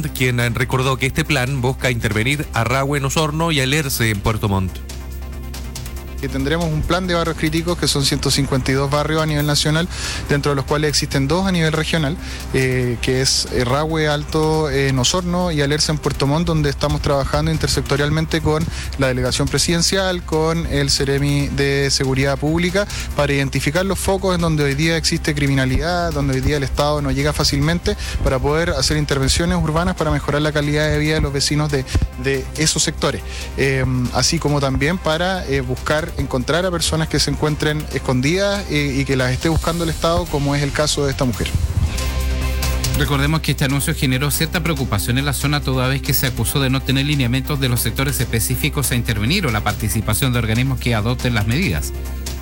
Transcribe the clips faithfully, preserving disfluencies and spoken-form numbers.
quien recordó que este plan busca intervenir a Rahue en Osorno y a Alerce en Puerto Montt. Que tendremos un plan de barrios críticos que son ciento cincuenta y dos barrios a nivel nacional, dentro de los cuales existen dos a nivel regional, eh, que es eh, Rahue Alto en Osorno y Alerce en Puerto Montt, donde estamos trabajando intersectorialmente con la delegación presidencial, con el Ceremi de Seguridad Pública, para identificar los focos en donde hoy día existe criminalidad, donde hoy día el Estado no llega fácilmente, para poder hacer intervenciones urbanas para mejorar la calidad de vida de los vecinos de, de esos sectores, eh, así como también para eh, buscar encontrar a personas que se encuentren escondidas eh, y que las esté buscando el Estado, como es el caso de esta mujer. Recordemos que este anuncio generó cierta preocupación en la zona, toda vez que se acusó de no tener lineamientos de los sectores específicos a intervenir o la participación de organismos que adopten las medidas.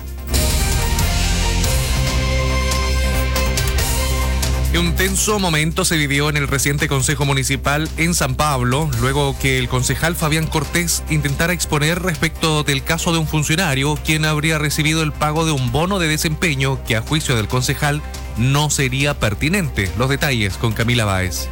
Un tenso momento se vivió en el reciente Consejo Municipal en San Pablo, luego que el concejal Fabián Cortés intentara exponer respecto del caso de un funcionario quien habría recibido el pago de un bono de desempeño que, a juicio del concejal, no sería pertinente. Los detalles con Camila Báez.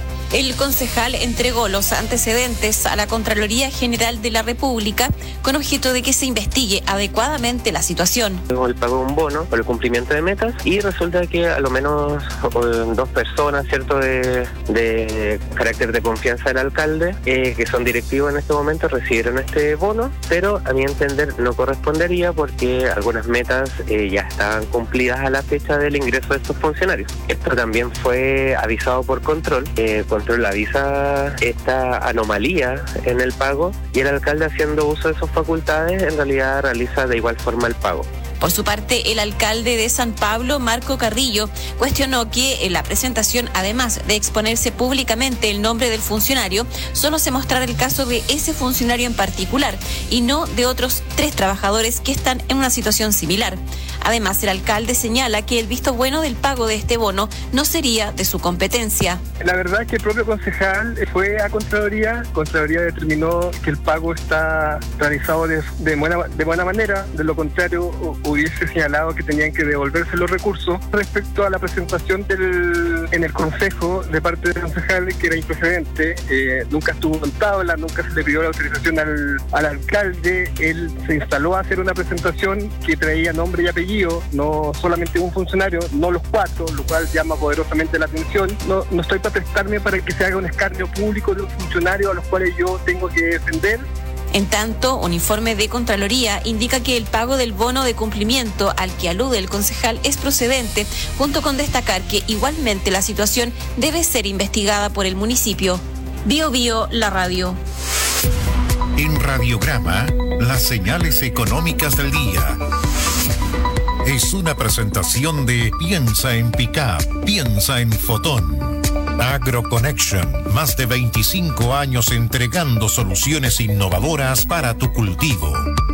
El concejal entregó los antecedentes a la Contraloría General de la República con objeto de que se investigue adecuadamente la situación. El pago de un bono por el cumplimiento de metas y resulta que a lo menos dos personas, ¿cierto?, de, de carácter de confianza del alcalde, eh, que son directivos en este momento, recibieron este bono, pero a mi entender no correspondería porque algunas metas eh, ya estaban cumplidas a la fecha del ingreso de estos funcionarios. Esto también fue avisado por Control, eh, Control avisa esta anomalía en el pago y el alcalde, haciendo uso de sus facultades, en realidad realiza de igual forma el pago. Por su parte, el alcalde de San Pablo, Marco Carrillo, cuestionó que en la presentación, además de exponerse públicamente el nombre del funcionario, solo se mostrara el caso de ese funcionario en particular y no de otros tres trabajadores que están en una situación similar. Además, el alcalde señala que el visto bueno del pago de este bono no sería de su competencia. La verdad es que el propio concejal fue a Contraloría, Contraloría determinó que el pago está realizado de, de, buena, de buena manera, de lo contrario hubiese señalado que tenían que devolverse los recursos. Respecto a la presentación del, en el consejo de parte del concejal, que era improcedente, eh, nunca estuvo en tabla, nunca se le pidió la autorización al, al alcalde, él se instaló a hacer una presentación que traía nombre y apellido, no solamente un funcionario, no los cuatro, lo cual llama poderosamente la atención. No, no estoy para prestarme para que se haga un escarnio público de un funcionario a los cuales yo tengo que defender. En tanto, un informe de Contraloría indica que el pago del bono de cumplimiento al que alude el concejal es procedente, junto con destacar que igualmente la situación debe ser investigada por el municipio. Bio Bio, la radio. En Radiograma, las señales económicas del día. Es una presentación de Piensa en Pickup, piensa en Fotón. AgroConnection, más de veinticinco años entregando soluciones innovadoras para tu cultivo.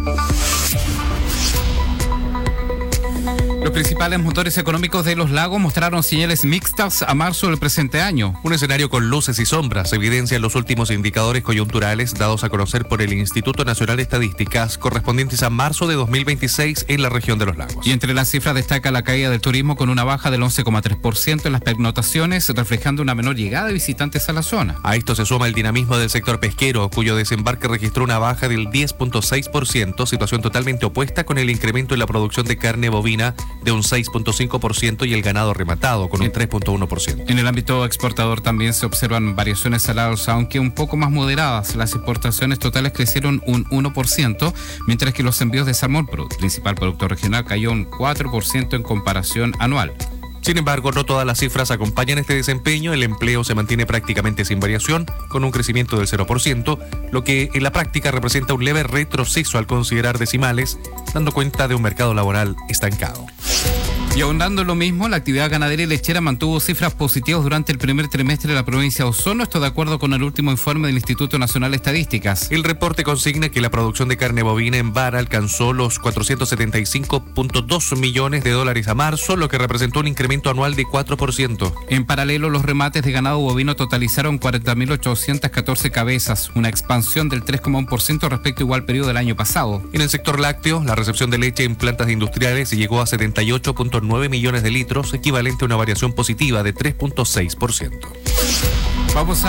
Los principales motores económicos de los lagos mostraron señales mixtas a marzo del presente año. Un escenario con luces y sombras evidencia los últimos indicadores coyunturales dados a conocer por el Instituto Nacional de Estadísticas correspondientes a marzo de dos mil veintiséis en la región de los lagos. Y entre las cifras destaca la caída del turismo con una baja del once coma tres por ciento en las pernoctaciones, reflejando una menor llegada de visitantes a la zona. A esto se suma el dinamismo del sector pesquero, cuyo desembarque registró una baja del diez punto seis por ciento, situación totalmente opuesta con el incremento en la producción de carne bovina de un seis punto cinco por ciento y el ganado rematado con un tres punto uno por ciento. En el ámbito exportador también se observan variaciones al alza, aunque un poco más moderadas. Las exportaciones totales crecieron un uno por ciento, mientras que los envíos de salmón, principal producto regional, cayó un cuatro por ciento en comparación anual. Sin embargo, no todas las cifras acompañan este desempeño. El empleo se mantiene prácticamente sin variación, con un crecimiento del cero por ciento, lo que en la práctica representa un leve retroceso al considerar decimales, dando cuenta de un mercado laboral estancado. Y ahondando en lo mismo, la actividad ganadera y lechera mantuvo cifras positivas durante el primer trimestre de la provincia de Osorno, esto de acuerdo con el último informe del Instituto Nacional de Estadísticas. El reporte consigna que la producción de carne bovina en vara alcanzó los cuatrocientos setenta y cinco punto dos millones de dólares a marzo, lo que representó un incremento anual de cuatro por ciento. En paralelo, los remates de ganado bovino totalizaron cuarenta mil ochocientas catorce cabezas, una expansión del tres coma uno por ciento respecto al igual periodo del año pasado. En el sector lácteo, la recepción de leche en plantas industriales llegó a setenta y ocho punto nueve millones de litros, equivalente a una variación positiva de tres punto seis por ciento. Vamos a